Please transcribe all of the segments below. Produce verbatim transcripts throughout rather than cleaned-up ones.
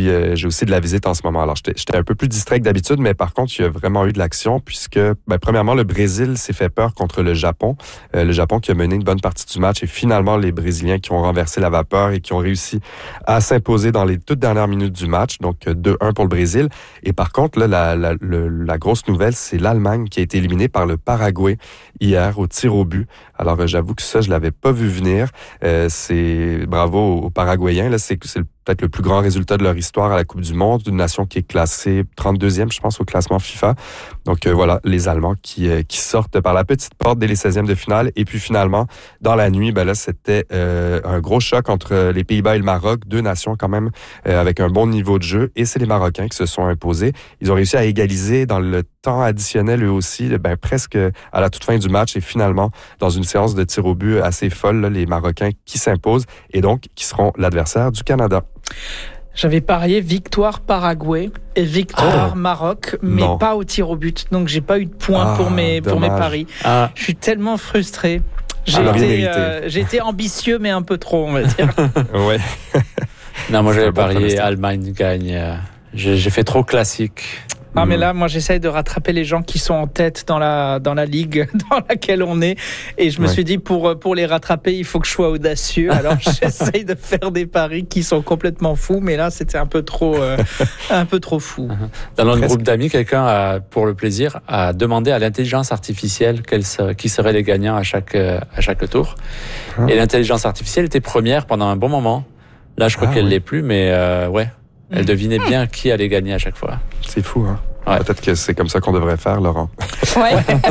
aussi, euh, j'ai aussi de la visite en ce moment. Alors, j'étais, j'étais un peu plus distrait que d'habitude, mais par contre, il y a vraiment eu de l'action puisque, ben, premièrement, le Brésil s'est fait peur contre le Japon. Euh, le Japon qui a mené une bonne partie du match et finalement, les Brésiliens qui ont renversé la vapeur et qui ont réussi à s'imposer dans les toutes dernières minutes du match. Donc, deux un pour le Brésil. Et par contre, là, la, la, le, la grosse nouvelle, c'est l'Allemagne qui a été éliminée par le Paraguay hier au tir au but. Alors, euh, j'avoue que ça, je l'avais pas vu venir. Euh, c'est bravo aux Paraguayens. Là, c'est, c'est peut-être le plus grand résultat de leur histoire à la Coupe du Monde, d'une nation qui est classée trente-deuxième, je pense, au classement FIFA. Donc euh, voilà, les Allemands qui euh, qui sortent par la petite porte dès les seizièmes de finale. Et puis finalement, dans la nuit, ben là, c'était euh, un gros choc entre les Pays-Bas et le Maroc, deux nations quand même euh, avec un bon niveau de jeu. Et c'est les Marocains qui se sont imposés. Ils ont réussi à égaliser dans le temps additionnel eux aussi, ben presque à la toute fin du match. Et finalement, dans une séance de tir au but assez folle, là, les Marocains qui s'imposent et donc qui seront l'adversaire du Canada. J'avais parié victoire Paraguay et victoire ah, Maroc, mais non. pas au tir au but. Donc j'ai pas eu de points ah, pour mes dommage. pour mes paris. Ah. Je suis tellement frustré. J'ai, ah, été, euh, j'ai été ambitieux, mais un peu trop, on va dire. ouais. Non, moi j'avais parié Allemagne gagne. J'ai, j'ai fait trop classique. Ah, mais là, moi, j'essaye de rattraper les gens qui sont en tête dans la, dans la ligue dans laquelle on est. Et je me ouais. suis dit, pour, pour les rattraper, il faut que je sois audacieux. Alors, j'essaye de faire des paris qui sont complètement fous. Mais là, c'était un peu trop, euh, un peu trop fou. Dans notre Presque. groupe d'amis, quelqu'un, a, pour le plaisir, a demandé à l'intelligence artificielle quel serait, qui seraient les gagnants à chaque, à chaque tour. Ah. Et l'intelligence artificielle était première pendant un bon moment. Là, je crois ah, qu'elle ne ouais. l'est plus, mais euh, ouais. Elle devinait bien qui allait gagner à chaque fois. C'est fou, hein? Ouais. Peut-être que c'est comme ça qu'on devrait faire, Laurent. Ouais.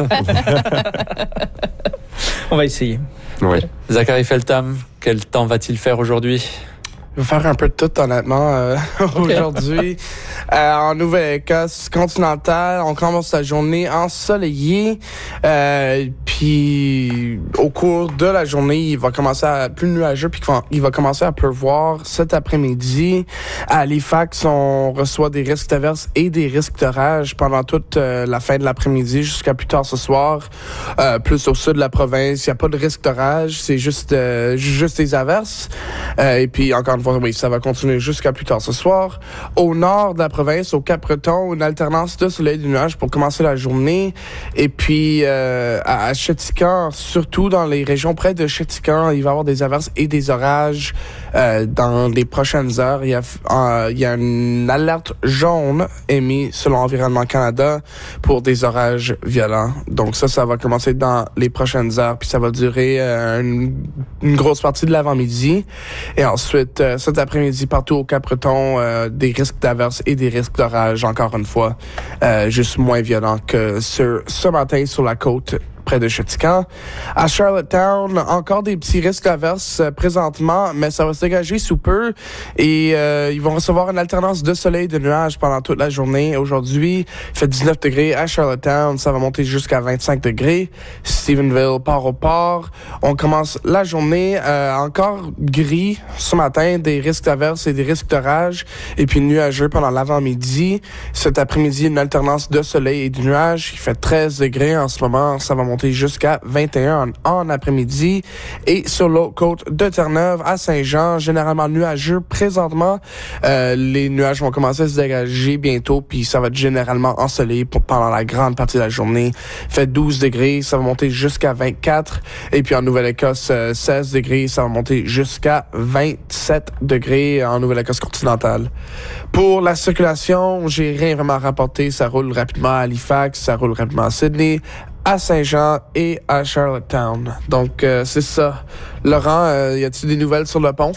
On va essayer. Oui. Zachary Feltham, quel temps va-t-il faire aujourd'hui? Je vais faire un peu de tout, honnêtement, euh, okay. aujourd'hui. Euh, en Nouvelle-Écosse continentale, on commence la journée ensoleillée. Euh, puis, au cours de la journée, il va commencer à plus nuageux, puis il va commencer à pleuvoir cet après-midi. À Halifax, on reçoit des risques d'averses et des risques d'orage pendant toute euh, la fin de l'après-midi jusqu'à plus tard ce soir. Euh, plus au sud de la province, il n'y a pas de risque d'orage, c'est juste euh, juste des averses. Euh, et puis, encore une fois, oui, ça va continuer jusqu'à plus tard ce soir. Au nord de la province, au Cap-Breton, une alternance de soleil et de nuages pour commencer la journée. Et puis, euh, à Chéticamp, surtout dans les régions près de Chéticamp, il va y avoir des averses et des orages euh, dans les prochaines heures. Il y a, euh, il y a une alerte jaune émise selon Environnement Canada pour des orages violents. Donc ça, ça va commencer dans les prochaines heures, puis ça va durer euh, une, une grosse partie de l'avant-midi. Et ensuite, euh, cet après-midi, partout au Cap-Breton, euh, des risques d'averses et des risques d'orage, encore une fois, euh, juste moins violents que sur, ce matin sur la côte près de Chéticamp. À Charlottetown, encore des petits risques d'averses euh, présentement, mais ça va se dégager sous peu et euh, ils vont recevoir une alternance de soleil et de nuages pendant toute la journée. Aujourd'hui, il fait dix-neuf degrés à Charlottetown, ça va monter jusqu'à vingt-cinq degrés. Stephenville, Port-au-Port, on commence la journée euh, encore gris ce matin, des risques d'averses et des risques d'orage, et puis nuageux pendant l'avant-midi. Cet après-midi, une alternance de soleil et de nuages. Il fait treize degrés en ce moment, ça va monter jusqu'à vingt et un en, en après-midi. Et sur l'autre côte de Terre-Neuve, à Saint-Jean, généralement nuageux présentement. Euh, les nuages vont commencer à se dégager bientôt, puis ça va être généralement ensoleillé pour, pendant la grande partie de la journée. Il fait douze degrés, ça va monter jusqu'à vingt-quatre. Et puis en Nouvelle-Écosse, euh, seize degrés, ça va monter jusqu'à vingt-sept degrés en Nouvelle-Écosse continentale. Pour la circulation, j'ai rien vraiment rapporté. Ça roule rapidement à Halifax, ça roule rapidement à Sydney, à Saint-Jean et à Charlottetown. Donc, euh, c'est ça. Laurent, euh, y a-t-il des nouvelles sur le pont?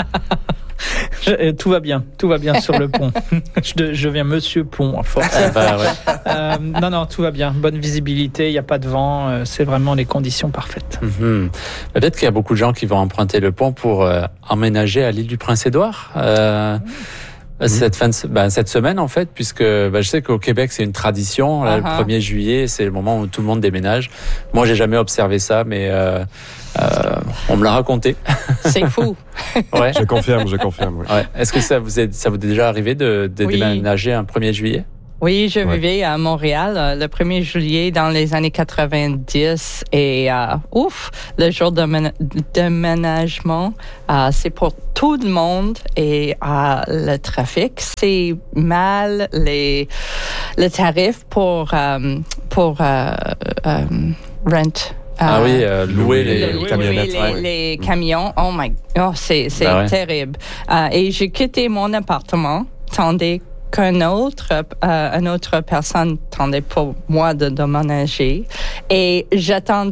je, tout va bien, tout va bien sur le pont. je, je viens Monsieur Pont, à force. bah, ouais. euh, non, non, tout va bien. Bonne visibilité, il n'y a pas de vent. Euh, c'est vraiment les conditions parfaites. Mm-hmm. Peut-être qu'il y a beaucoup de gens qui vont emprunter le pont pour euh, emménager à l'île du Prince-Édouard. Euh, mm. Cette fin de, ben, cette semaine en fait, puisque ben, je sais qu'au Québec c'est une tradition. Là, uh-huh. Le premier juillet, c'est le moment où tout le monde déménage. Moi, j'ai jamais observé ça, mais euh, euh, on me l'a raconté. C'est fou. Ouais. Je confirme, je confirme. Oui. Ouais. Est-ce que ça vous est, ça vous est déjà arrivé de, de oui. déménager un premier juillet? Oui, je Ouais. vivais à Montréal euh, le premier juillet dans les années quatre-vingt-dix et euh, ouf, le jour de mena- déménagement, euh, c'est pour tout le monde et euh, le trafic, c'est mal, les les tarifs pour euh, pour euh, euh, rent. Ah euh, oui, euh, louer les- les, les louer camionnettes, les, ouais. les camions. Oh my, oh c'est c'est Ah ouais. terrible. Euh, et j'ai quitté mon appartement, tandis qu'un autre, euh, une autre personne attendait pour moi de déménager. Et j'attends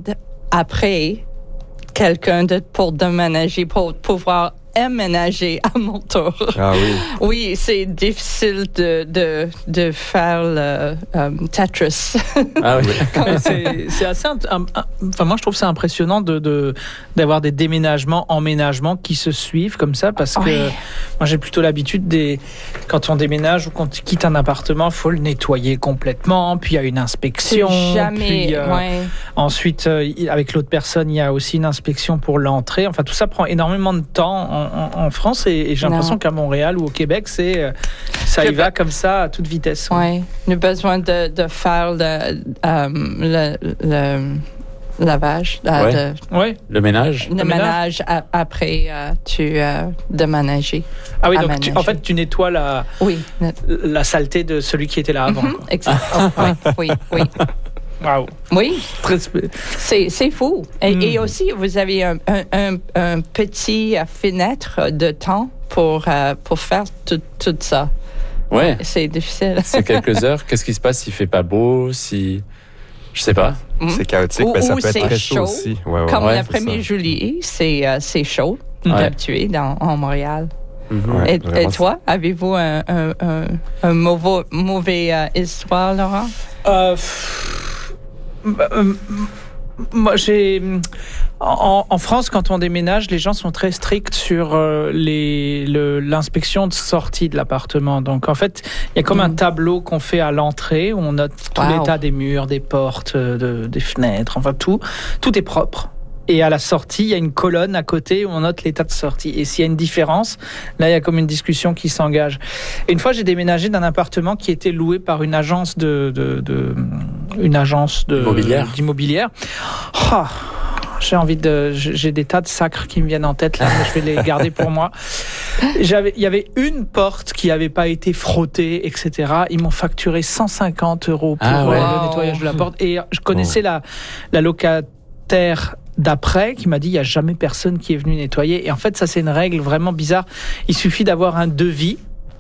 après quelqu'un de, pour déménager, pour pouvoir aménager à mon tour. Ah oui. Oui, c'est difficile de, de, de faire le um, Tetris. Ah oui. Mais c'est, c'est assez, int- un- un- enfin moi je trouve ça impressionnant de, de d'avoir des déménagements, emménagements qui se suivent comme ça parce que Oui. moi j'ai plutôt l'habitude des quand on déménage ou quand on quitte un appartement, faut le nettoyer complètement, puis il y a une inspection, Jamais. puis euh, ouais. ensuite euh, avec l'autre personne il y a aussi une inspection pour l'entrée. Enfin tout ça prend énormément de temps en, en, en France et, et j'ai Non. l'impression qu'à Montréal ou au Québec c'est euh, ça Je y va comme ça à toute vitesse. Oui, nous avons besoin de, de faire le, um, le, le lavage, euh, Ouais. de- Ouais. Le ménage. le Le ménage a- après euh, tu euh, déménager. Ah oui donc tu- Aménager. en fait tu nettoies la Oui, ne- la saleté de celui qui était là avant. Mhm, quoi. exactement. oui, oui, oui. Waouh. Oui, Très spé- c'est, c'est fou. Et, Mm. et aussi, vous avez un, un, un, un petit euh, fenêtre de temps pour, euh, pour faire tout, tout ça. Ouais. C'est difficile. C'est quelques heures. Qu'est-ce qui se passe s'il fait pas beau, si je sais pas. Mm. C'est chaotique, Ou- mais ça ou peut être c'est très chaud, chaud, aussi. Ouais, ouais, Comme ouais, le c'est premier ça. juillet, c'est, euh, c'est chaud, Ouais. habitué dans, en Montréal. Mhm. Ouais, et, vraiment, et toi, avez-vous un, un, un, un mauvais, mauvais euh, histoire, Laurent? Euh, pff, bah, euh, moi, j'ai en, en France, quand on déménage, les gens sont très stricts sur euh, les, le, l'inspection de sortie de l'appartement. Donc, en fait, il y a comme un Mm. tableau qu'on fait à l'entrée où on note tout Wow. l'état des murs, des portes, euh, de, des fenêtres, enfin tout. Tout est propre. Et à la sortie, il y a une colonne à côté où on note l'état de sortie. Et s'il y a une différence, là, il y a comme une discussion qui s'engage. Et une fois, j'ai déménagé d'un appartement qui était loué par une agence de, de, de une agence de Immobilière. d'immobilière. Ah, j'ai envie de, j'ai des tas de sacres qui me viennent en tête là, mais je vais les garder pour moi. J'avais, il y avait une porte qui avait pas été frottée, et cetera. Ils m'ont facturé cent cinquante euros pour Ah ouais. euh, Wow. le nettoyage de la porte. Et je connaissais la, la locataire d'après qui m'a dit il y a jamais personne qui est venu nettoyer. Et en fait, ça c'est une règle vraiment bizarre. Il suffit d'avoir un devis.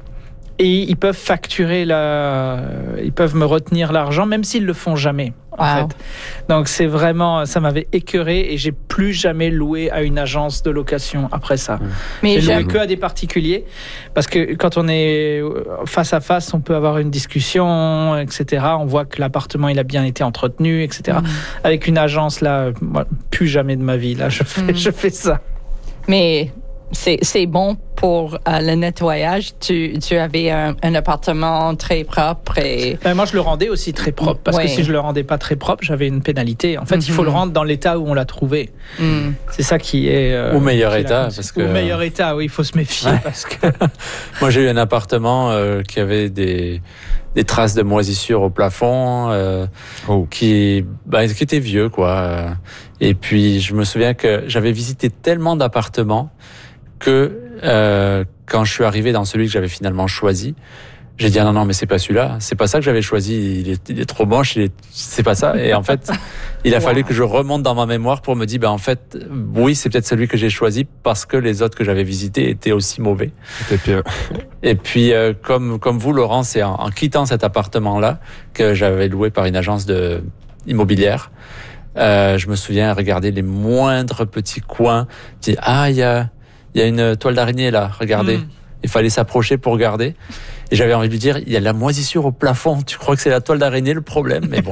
Et ils peuvent facturer la, ils peuvent me retenir l'argent, même s'ils le font jamais. En Wow. fait. Donc c'est vraiment, ça m'avait écœuré et j'ai plus jamais loué à une agence de location après ça. Mais J'ai loué j'aime- que à des particuliers parce que quand on est face à face, on peut avoir une discussion, et cetera. On voit que l'appartement il a bien été entretenu, et cetera. Mm. Avec une agence là, moi, plus jamais de ma vie là, je fais, Mm. je fais ça. Mais c'est, c'est bon pour euh, le nettoyage. Tu, tu avais un, un appartement très propre et... Ben, moi, je le rendais aussi très propre parce Ouais. que si je le rendais pas très propre, j'avais une pénalité. En fait, il faut Mhm. le rendre dans l'état où on l'a trouvé. Mm. C'est ça qui est euh, Au meilleur qui est la état, consi- parce que- au meilleur état, oui, il faut se méfier Ouais. parce que Moi, j'ai eu un appartement euh, qui avait des des traces de moisissure au plafond, euh, Oh. qui bah, qui était vieux, quoi. Euh, Et puis, je me souviens que j'avais visité tellement d'appartements que euh, quand je suis arrivé dans celui que j'avais finalement choisi, j'ai dit ah non non mais c'est pas celui-là, c'est pas ça que j'avais choisi, il est, il est trop moche, il est, c'est pas ça. Et en fait, il a Wow. fallu que je remonte dans ma mémoire pour me dire ben en fait oui c'est peut-être celui que j'ai choisi parce que les autres que j'avais visités étaient aussi mauvais. C'était pire. Et puis euh, comme comme vous Laurent, c'est en, en quittant cet appartement-là que j'avais loué par une agence de immobilière. Euh, je me souviens regarder les moindres petits coins, dire ah il y a il y a une toile d'araignée là, regardez. Mm. Il fallait s'approcher pour regarder. Et j'avais envie de lui dire, il y a de la moisissure au plafond. Tu crois que c'est la toile d'araignée le problème? Mais bon.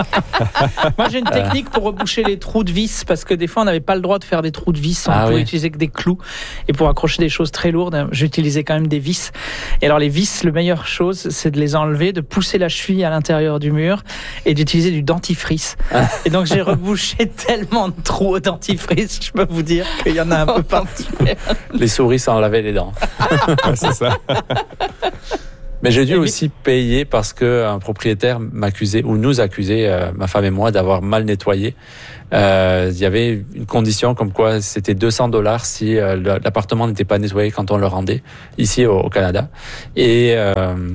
moi j'ai une technique pour reboucher les trous de vis parce que des fois on n'avait pas le droit de faire des trous de vis, on Ah pouvait oui. utiliser que des clous et pour accrocher des choses très lourdes, j'utilisais quand même des vis. Et alors les vis, le meilleure chose, c'est de les enlever, de pousser la cheville à l'intérieur du mur et d'utiliser du dentifrice. Et donc j'ai rebouché tellement de trous au dentifrice, je peux vous dire qu'il y en a un peu partout. Les souris s'en lavaient les dents. Ouais, c'est ça. Mais j'ai dû aussi payer parce que un propriétaire m'accusait ou nous accusait, euh, ma femme et moi, d'avoir mal nettoyé. Euh, il y avait une condition comme quoi c'était deux cents dollars si euh, l'appartement n'était pas nettoyé quand on le rendait ici au, au Canada. Et euh,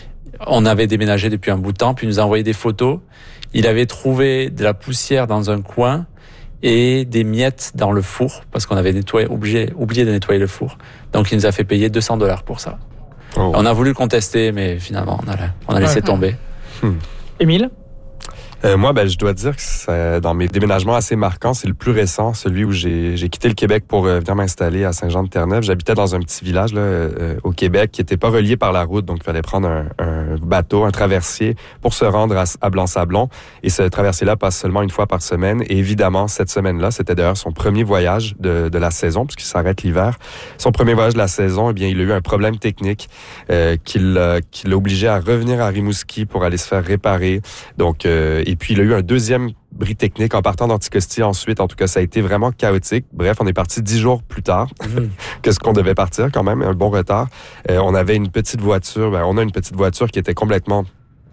on avait déménagé depuis un bout de temps, puis il nous a envoyé des photos. Il avait trouvé de la poussière dans un coin et des miettes dans le four parce qu'on avait nettoyé, oublié, oublié de nettoyer le four. Donc il nous a fait payer deux cents dollars pour ça. Oh. On a voulu le contester, mais finalement on a, on a laissé ouais. tomber. Hmm. Émile? Euh, moi, ben, je dois dire que ça, dans mes déménagements assez marquants, c'est le plus récent, celui où j'ai, j'ai quitté le Québec pour euh, venir m'installer à Saint-Jean-de-Terre-Neuve. J'habitais dans un petit village là, euh, au Québec qui était pas relié par la route, donc il fallait prendre un, un bateau, un traversier pour se rendre à, à Blanc-Sablon. Et ce traversier-là passe seulement une fois par semaine. Et évidemment, cette semaine-là, c'était d'ailleurs son premier voyage de, de la saison, puisqu'il s'arrête l'hiver. Son premier voyage de la saison, eh bien, il a eu un problème technique euh, qui, l'a, qui l'a obligé à revenir à Rimouski pour aller se faire réparer. Donc, euh, Et puis, il a eu un deuxième bris technique en partant d'Anticosti ensuite. En tout cas, ça a été vraiment chaotique. Bref, on est parti dix jours plus tard mmh. que ce qu'on devait partir quand même, un bon retard. Euh, on avait une petite voiture, ben, on a une petite voiture qui était complètement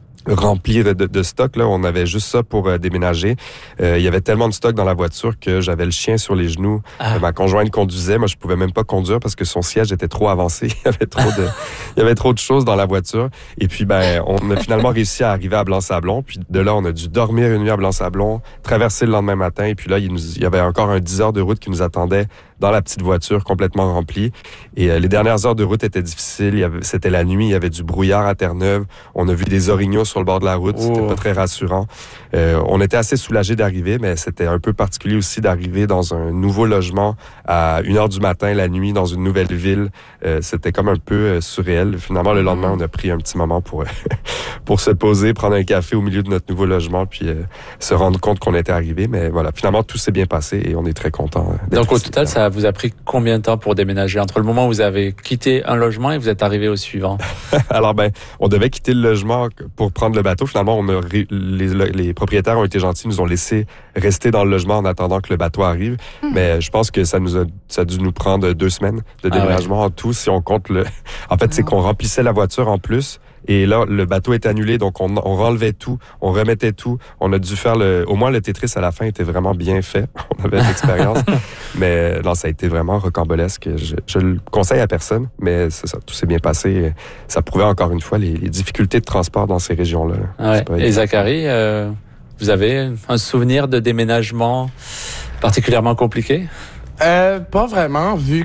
rempli de, de stock. Là. On avait juste ça pour euh, déménager. Euh, il y avait tellement de stock dans la voiture que j'avais le chien sur les genoux. Ah. Euh, ma conjointe conduisait. Moi, je pouvais même pas conduire parce que son siège était trop avancé. Il y avait trop de, il y avait trop de choses dans la voiture. Et puis, ben, on a finalement réussi à arriver à Blanc-Sablon. Puis de là, on a dû dormir une nuit à Blanc-Sablon, traverser le lendemain matin. Et puis là, il, nous, il y avait encore un dix heures de route qui nous attendait dans la petite voiture complètement remplie. Et euh, les dernières heures de route étaient difficiles. Il y avait, c'était la nuit, il y avait du brouillard à Terre-Neuve. On a vu des orignaux sur le bord de la route. Oh. C'était pas très rassurant. Euh, on était assez soulagés d'arriver, mais c'était un peu particulier aussi d'arriver dans un nouveau logement à une heure du matin, la nuit, dans une nouvelle ville. Euh, c'était comme un peu euh, surréel. Finalement, le lendemain, on a pris un petit moment pour, pour se poser, prendre un café au milieu de notre nouveau logement, puis euh, se rendre compte qu'on était arrivé. Mais voilà, finalement, tout s'est bien passé et on est très contents. Donc, au total, ça vous a pris combien de temps pour déménager entre le moment où vous avez quitté un logement et vous êtes arrivé au suivant? Alors, ben, on devait quitter le logement pour prendre le bateau. Finalement, on a les, les propriétaires ont été gentils, nous ont laissé rester dans le logement en attendant que le bateau arrive. Mmh. Mais je pense que ça nous a, ça a dû nous prendre deux semaines de déménagement ah ouais. en tout, si on compte le. En fait, c'est qu'on remplissait la voiture en plus. Et là, le bateau est annulé, donc on, on renlevait tout, on remettait tout. On a dû faire le... Au moins, le Tetris, à la fin, était vraiment bien fait. On avait de l'expérience. Mais non, ça a été vraiment rocambolesque. Je, je le conseille à personne, mais c'est ça, tout s'est bien passé. Ça prouvait encore une fois les, les difficultés de transport dans ces régions-là. Ouais. Et Zachary, euh, vous avez un souvenir de déménagement particulièrement compliqué? Euh, pas vraiment, vu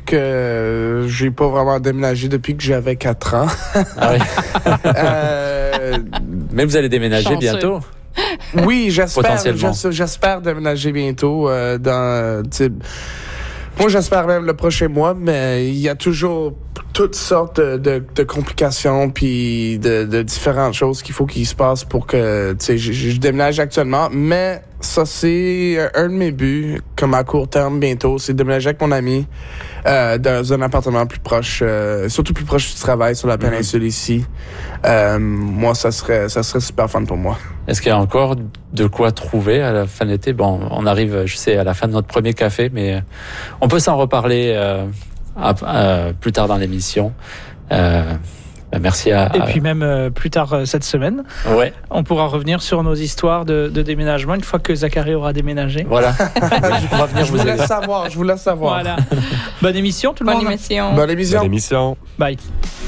que j'ai pas vraiment déménagé depuis que j'avais quatre ans. Ah oui. euh, Mais vous allez déménager chanceux. Bientôt? Oui, j'espère. J'espère déménager bientôt. Euh, dans, moi, j'espère même le prochain mois, mais il y a toujours toutes sortes de, de, de complications puis de, de différentes choses qu'il faut qu'il se passe pour que, tu sais, je, je déménage actuellement, mais ça, c'est un de mes buts, comme à court terme bientôt, c'est de déménager avec mon ami euh, dans un appartement plus proche, euh, surtout plus proche du travail sur la péninsule mm-hmm. ici. Euh, moi, ça serait, ça serait super fun pour moi. Est-ce qu'il y a encore de quoi trouver à la fin de l'été? Bon, on arrive, je sais, à la fin de notre premier café, mais on peut s'en reparler euh, à, à, plus tard dans l'émission. Euh, ben merci à... Et puis même euh, plus tard euh, cette semaine, ouais. on pourra revenir sur nos histoires de, de déménagement une fois que Zachary aura déménagé. Voilà. on va venir je vous, vous laisse savoir, je vous laisse savoir. Voilà. Bonne émission tout le Bonne monde. Émission. Bonne émission. Bonne émission. Bye.